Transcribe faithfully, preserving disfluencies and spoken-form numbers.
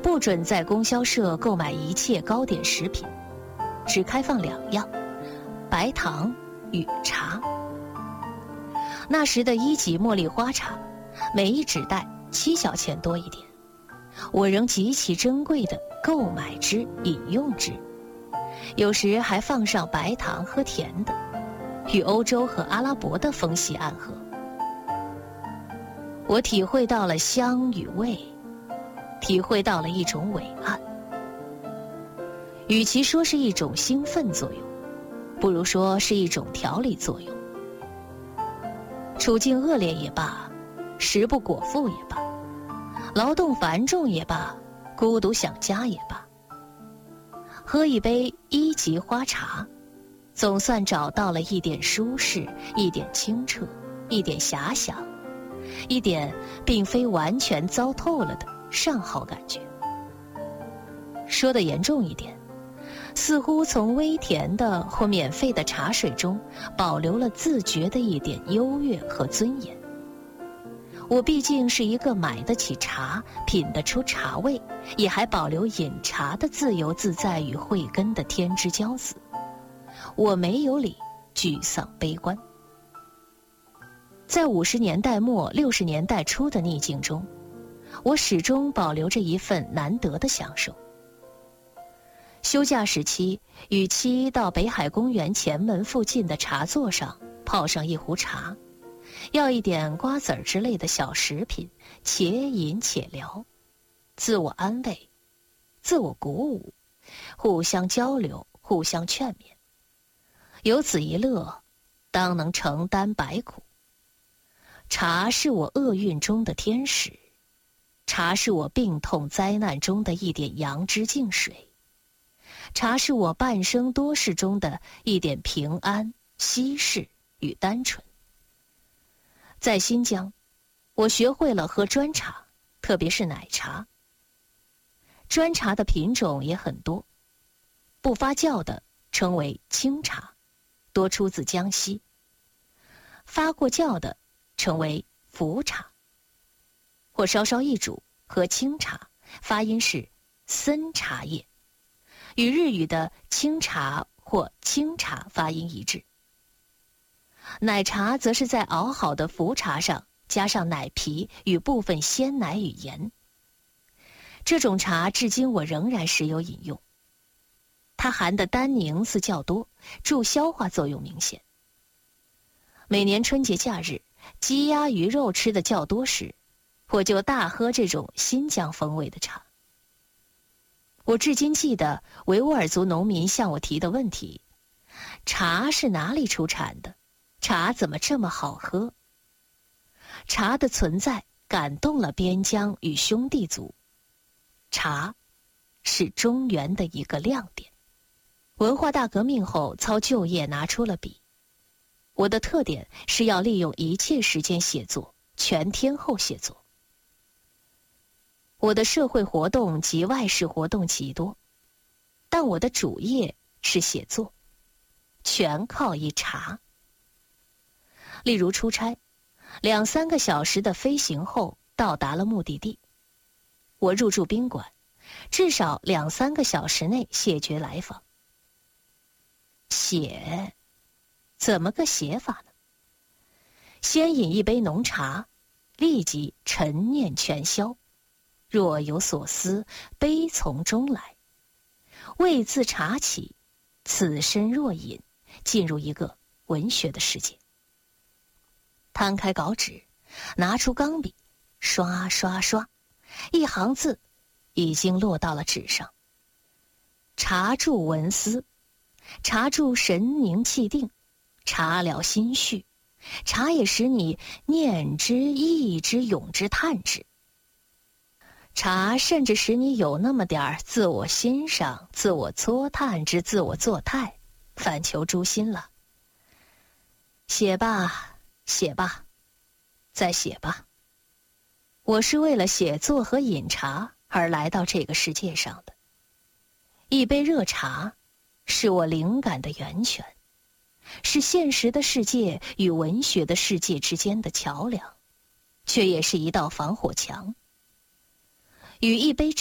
不准在供销社购买一切糕点食品，只开放两样：白糖与茶。那时的一级茉莉花茶，每一纸袋七小钱多一点，我仍极其珍贵地购买之饮用之，有时还放上白糖喝甜的，与欧洲和阿拉伯的风息暗合。我体会到了香与味，体会到了一种伟岸。与其说是一种兴奋作用，不如说是一种调理作用。处境恶劣也罢，食不果腹也罢，劳动繁重也罢，孤独想家也罢，喝一杯一级花茶，总算找到了一点舒适，一点清澈，一点遐想，一点并非完全糟透了的上好感觉。说得严重一点，似乎从微甜的或免费的茶水中保留了自觉的一点优越和尊严。我毕竟是一个买得起茶，品得出茶味，也还保留饮茶的自由自在与慧根的天之骄子，我没有理沮丧悲观。在五十年代末六十年代初的逆境中，我始终保留着一份难得的享受。休假时期，与妻到北海公园前门附近的茶座上泡上一壶茶，要一点瓜子儿之类的小食品，且饮且聊，自我安慰，自我鼓舞，互相交流，互相劝勉。有此一乐，当能承担百苦。茶是我厄运中的天使，茶是我病痛灾难中的一点阳之净水，茶是我半生多事中的一点平安、稀释与单纯。在新疆，我学会了喝砖茶，特别是奶茶。砖茶的品种也很多，不发酵的称为清茶，多出自江西；发过酵的称为浮茶，或稍稍一煮喝清茶，发音是森茶叶，与日语的清茶或清茶发音一致。奶茶则是在熬好的浮茶上加上奶皮与部分鲜奶与盐。这种茶至今我仍然时有饮用，它含的单宁丝较多，助消化作用明显。每年春节假日，鸡鸭鱼肉吃的较多时，我就大喝这种新疆风味的茶。我至今记得维吾尔族农民向我提的问题：茶是哪里出产的？茶怎么这么好喝？茶的存在感动了边疆与兄弟族。茶是中原的一个亮点。文化大革命后，操就业拿出了笔。我的特点是要利用一切时间写作，全天候写作。我的社会活动及外事活动极多，但我的主业是写作，全靠一茶。例如出差，两三个小时的飞行后到达了目的地，我入住宾馆，至少两三个小时内谢绝来访。写，怎么个写法呢？先饮一杯浓茶，立即沉念全消，若有所思，悲从中来。未自茶起，此身若饮，进入一个文学的世界。摊开稿纸，拿出钢笔，刷刷刷，一行字已经落到了纸上。茶助文思，茶助神凝气定，茶疗心绪，茶也使你念之、忆之、咏之、叹之。茶甚至使你有那么点儿自我欣赏、自我搓探之自我作态，反求诸心了。写吧，写吧，再写吧。我是为了写作和饮茶而来到这个世界上的。一杯热茶是我灵感的源泉，是现实的世界与文学的世界之间的桥梁，却也是一道防火墙。与一杯茶